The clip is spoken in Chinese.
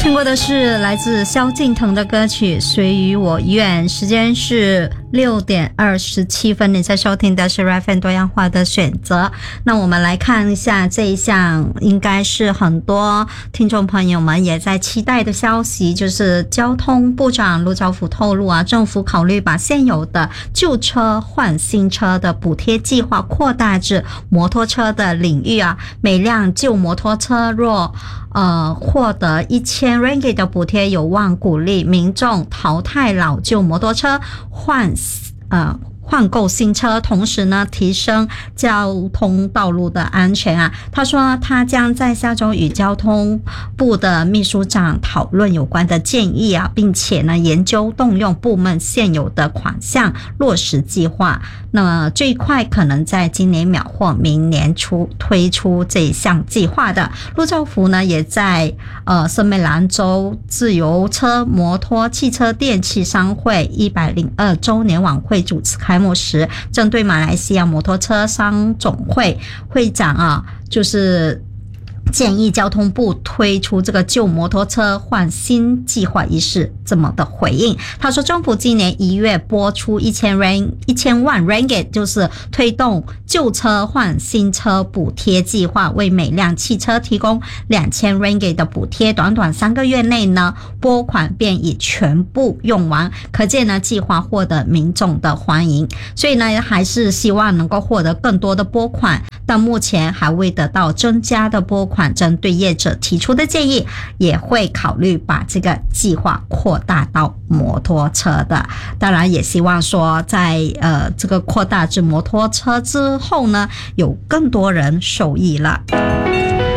听过的是来自萧敬腾的歌曲《随与我愿》，时间是6点27分，你在收听的是 RFM 多样化的选择。那我们来看一下这一项应该是很多听众朋友们也在期待的消息，就是交通部长陆兆福透露啊，政府考虑把现有的旧车换新车的补贴计划扩大至摩托车的领域啊，每辆旧摩托车若获得1000 ringgit 的补贴，有望鼓励民众淘汰老旧摩托车，换购新车，同时呢提升交通道路的安全啊。他说他将在下周与交通部的秘书长讨论有关的建议啊，并且呢研究动用部门现有的款项落实计划。那么最快可能在今年秒或明年初推出这一项计划的。陆兆福呢也在森美兰州自由车摩托汽车电器商会102周年晚会主持开幕时，针对马来西亚摩托车商总会会长啊，就是建议交通部推出这个旧摩托车换新计划一事这么的回应。他说政府今年1月拨出1000万 ringgit， 就是推动旧车换新车补贴计划，为每辆汽车提供2000 ringgit 的补贴，短短3个月内呢拨款便已全部用完，可见呢计划获得民众的欢迎。所以呢还是希望能够获得更多的拨款，但目前还未得到增加的拨款。针对业者提出的建议，也会考虑把这个计划扩大到摩托车的。当然也希望说在这个扩大至摩托车之后呢，有更多人受益了。